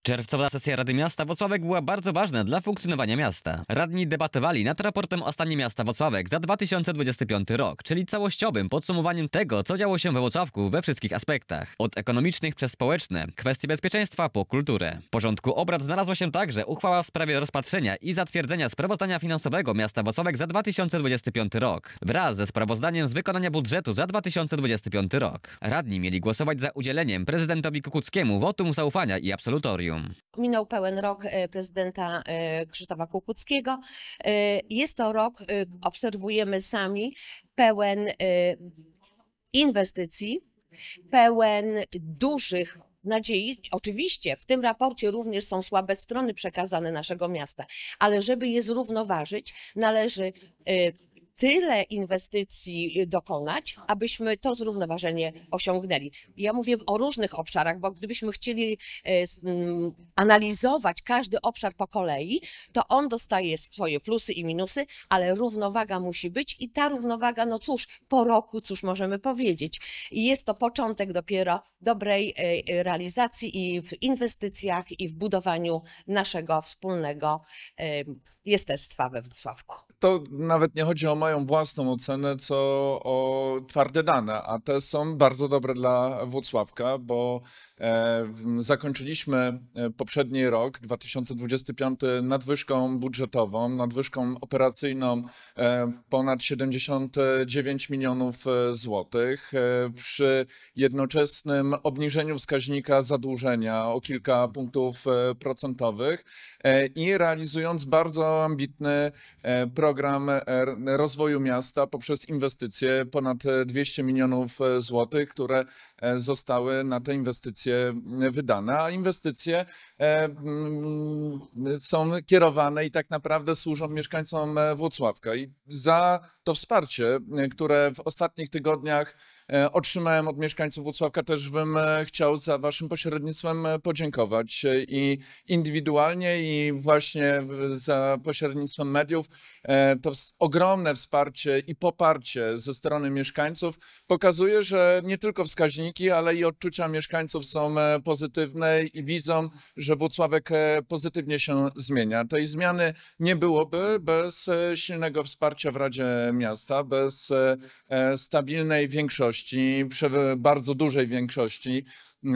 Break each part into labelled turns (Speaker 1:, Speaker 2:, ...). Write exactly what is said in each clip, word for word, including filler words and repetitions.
Speaker 1: Czerwcowa sesja Rady Miasta Włocławek była bardzo ważna dla funkcjonowania miasta. Radni debatowali nad raportem o stanie miasta Włocławek za dwa tysiące dwudziesty piąty rok, czyli całościowym podsumowaniem tego, co działo się we Włocławku we wszystkich aspektach. Od ekonomicznych przez społeczne, kwestie bezpieczeństwa po kulturę. W porządku obrad znalazła się także uchwała w sprawie rozpatrzenia i zatwierdzenia sprawozdania finansowego miasta Włocławek za dwa tysiące dwudziesty piąty rok, wraz ze sprawozdaniem z wykonania budżetu za dwa tysiące dwudziesty piąty rok. Radni mieli głosować za udzieleniem prezydentowi Kukuckiemu wotum zaufania i absolutorium.
Speaker 2: Minął pełen rok prezydenta Krzysztofa Kukuckiego. Jest to rok, obserwujemy sami, pełen inwestycji, pełen dużych nadziei. Oczywiście w tym raporcie również są słabe strony przekazane naszego miasta, ale żeby je zrównoważyć, należy tyle inwestycji dokonać, abyśmy to zrównoważenie osiągnęli. Ja mówię o różnych obszarach, bo gdybyśmy chcieli analizować każdy obszar po kolei, to on dostaje swoje plusy i minusy, ale równowaga musi być i ta równowaga, no cóż, po roku, cóż możemy powiedzieć. I jest to początek dopiero dobrej realizacji i w inwestycjach, i w budowaniu naszego wspólnego jestestwa we Włocławku.
Speaker 3: To nawet nie chodzi o moją własną ocenę, co o twarde dane, a te są bardzo dobre dla Włocławka, bo e, zakończyliśmy poprzedni rok, dwa tysiące dwudziesty piąty, nadwyżką budżetową, nadwyżką operacyjną e, ponad siedemdziesiąt dziewięć milionów złotych, e, przy jednoczesnym obniżeniu wskaźnika zadłużenia o kilka punktów procentowych e, i realizując bardzo ambitny e, program rozwoju miasta poprzez inwestycje ponad dwieście milionów złotych, które zostały na te inwestycje wydane, a inwestycje są kierowane i tak naprawdę służą mieszkańcom Włocławka. I za to wsparcie, które w ostatnich tygodniach otrzymałem od mieszkańców Włocławka, też bym chciał za waszym pośrednictwem podziękować i indywidualnie, i właśnie za pośrednictwem mediów. To ogromne wsparcie i poparcie ze strony mieszkańców pokazuje, że nie tylko wskaźniki, ale i odczucia mieszkańców są pozytywne i widzą, że Włocławek pozytywnie się zmienia. Tej zmiany nie byłoby bez silnego wsparcia w Radzie Miasta, bez stabilnej większości, bardzo dużej większości,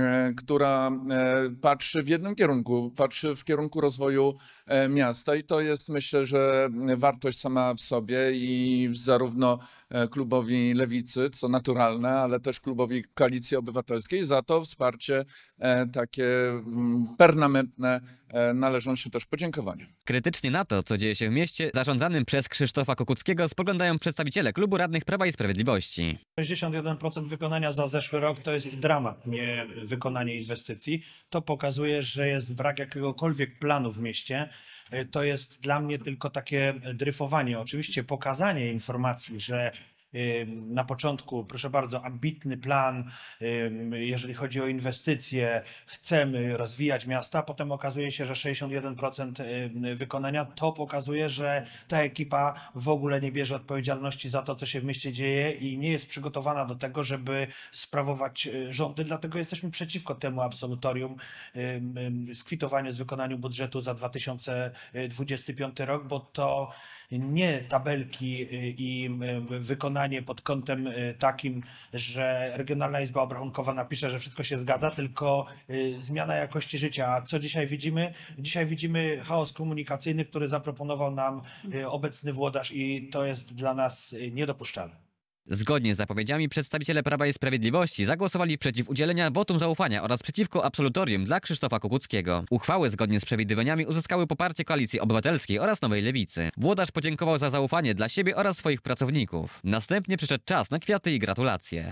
Speaker 3: która patrzy w jednym kierunku, patrzy w kierunku rozwoju miasta, i to jest, myślę, że wartość sama w sobie i zarówno klubowi Lewicy, co naturalne, ale też klubowi Koalicji Obywatelskiej za to wsparcie takie permanentne należą się też podziękowania.
Speaker 1: Krytycznie na to, co dzieje się w mieście zarządzanym przez Krzysztofa Kukuckiego, spoglądają przedstawiciele Klubu Radnych Prawa i Sprawiedliwości.
Speaker 4: sześćdziesiąt jeden procent wykonania za zeszły rok to jest dramat, nie wykonanie inwestycji. To pokazuje, że jest brak jakiegokolwiek planu w mieście. To jest dla mnie tylko takie dryfowanie, oczywiście pokazanie informacji, że na początku, proszę bardzo, ambitny plan, jeżeli chodzi o inwestycje, chcemy rozwijać miasta, potem okazuje się, że sześćdziesiąt jeden procent wykonania. To pokazuje, że ta ekipa w ogóle nie bierze odpowiedzialności za to, co się w mieście dzieje i nie jest przygotowana do tego, żeby sprawować rządy, dlatego jesteśmy przeciwko temu absolutorium, skwitowaniu z wykonaniu budżetu za dwa tysiące dwudziesty piąty rok, bo to nie tabelki i wykonanie pod kątem takim, że Regionalna Izba Obrachunkowa napisze, że wszystko się zgadza, tylko zmiana jakości życia. A co dzisiaj widzimy? Dzisiaj widzimy chaos komunikacyjny, który zaproponował nam obecny włodarz, i to jest dla nas niedopuszczalne.
Speaker 1: Zgodnie z zapowiedziami przedstawiciele Prawa i Sprawiedliwości zagłosowali przeciw udzielenia wotum zaufania oraz przeciwko absolutorium dla Krzysztofa Kukuckiego. Uchwały zgodnie z przewidywaniami uzyskały poparcie Koalicji Obywatelskiej oraz Nowej Lewicy. Włodarz podziękował za zaufanie dla siebie oraz swoich pracowników. Następnie przyszedł czas na kwiaty i gratulacje.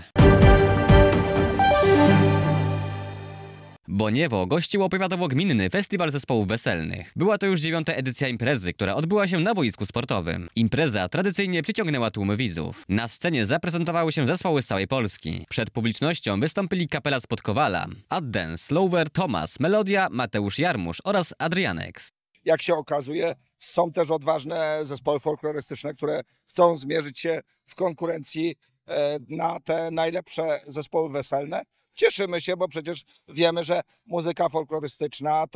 Speaker 1: Boniewo gościło powiatowo-gminny festiwal zespołów weselnych. Była to już dziewiąta edycja imprezy, która odbyła się na boisku sportowym. Impreza tradycyjnie przyciągnęła tłumy widzów. Na scenie zaprezentowały się zespoły z całej Polski. Przed publicznością wystąpili kapela z Podkowala, Addance, Lower, Tomas, Melodia, Mateusz Jarmusz oraz Adrianex.
Speaker 5: Jak się okazuje, są też odważne zespoły folklorystyczne, które chcą zmierzyć się w konkurencji na te najlepsze zespoły weselne. Cieszymy się, bo przecież wiemy, że muzyka folklorystyczna to